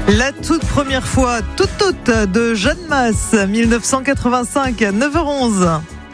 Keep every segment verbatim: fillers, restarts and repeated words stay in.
La toute première fois, toute toute, de Jeanne Masse, dix-neuf cent quatre-vingt-cinq, neuf heures onze.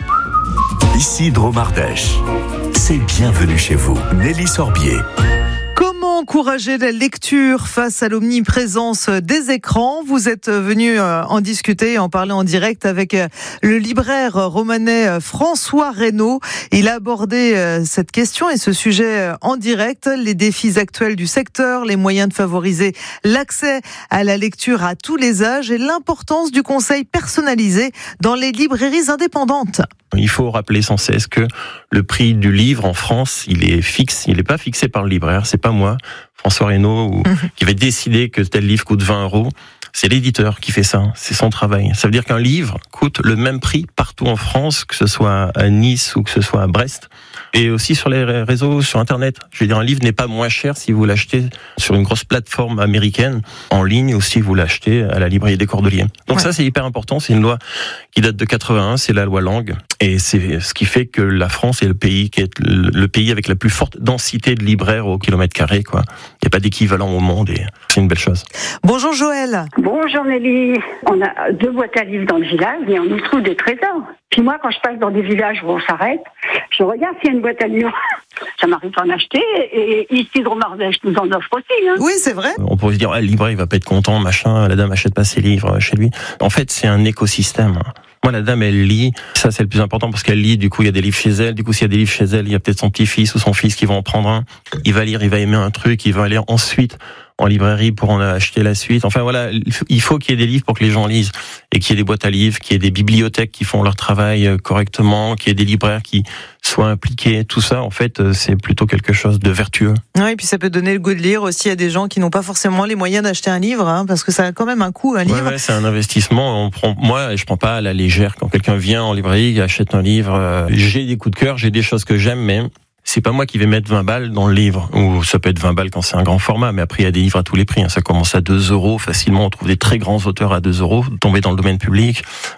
Ici Dromardèche. C'est bienvenue chez vous. Nelly Sorbier. Comment encourager la lecture face à l'omniprésence des écrans ? Vous êtes venu en discuter et en parler en direct avec le libraire romanais François Reynaud. Il a abordé cette question et ce sujet en direct, les défis actuels du secteur, les moyens de favoriser l'accès à la lecture à tous les âges et l'importance du conseil personnalisé dans les librairies indépendantes. Il faut rappeler sans cesse que le prix du livre en France, il est fixe, il n'est pas fixé par le libraire, c'est pas moi, François Reynaud, ou, mmh. qui va décider que tel livre coûte vingt euros. C'est l'éditeur qui fait ça, c'est son travail. Ça veut dire qu'un livre coûte le même prix partout en France, que ce soit à Nice ou que ce soit à Brest, et aussi sur les réseaux, sur Internet. Je veux dire, un livre n'est pas moins cher si vous l'achetez sur une grosse plateforme américaine, en ligne, ou si vous l'achetez à la librairie des Cordeliers. Donc ouais. ça, c'est hyper important, c'est une loi qui date de quatre-vingt-un, c'est la loi Lang, et c'est ce qui fait que la France est le pays qui est le pays avec la plus forte densité de libraires au kilomètre carré, quoi. Il n'y a pas d'équivalent au monde, et c'est une belle chose. Bonjour Joël. Bonjour Nelly. On a deux boîtes à livres dans le village et on y trouve des trésors. Puis moi, quand je passe dans des villages où on s'arrête, je regarde s'il y a une boîte à livres. Ça m'arrive d'en acheter et ici, Dromardèche nous en offre aussi. Hein. Oui, c'est vrai. On pourrait se dire, ah, le libraire, il va pas être content, machin, la dame achète pas ses livres chez lui. En fait, c'est un écosystème. Moi, la dame, elle lit. Ça, c'est le plus important parce qu'elle lit. Du coup, il y a des livres chez elle. Du coup, s'il y a des livres chez elle, il y a peut-être son petit-fils ou son fils qui va en prendre un. Il va lire, il va aimer un truc, il va aller ensuite en librairie pour en acheter la suite. Enfin voilà, il faut qu'il y ait des livres pour que les gens lisent et qu'il y ait des boîtes à livres, qu'il y ait des bibliothèques qui font leur travail correctement, qu'il y ait des libraires qui soient impliqués. Tout ça, en fait, c'est plutôt quelque chose de vertueux. Oui, et puis ça peut donner le goût de lire aussi à des gens qui n'ont pas forcément les moyens d'acheter un livre, hein, parce que ça a quand même un coût, un livre. Ouais, ouais, c'est un investissement. On prend, moi, je prends pas à la légère quand quelqu'un vient en librairie, achète un livre. Euh, j'ai des coups de cœur, j'ai des choses que j'aime, mais c'est pas moi qui vais mettre vingt balles dans le livre, ou ça peut être vingt balles quand c'est un grand format, mais après il y a des livres à tous les prix, hein. Ça commence à deux euros facilement, on trouve des très grands auteurs à deux euros, tombés dans le domaine public.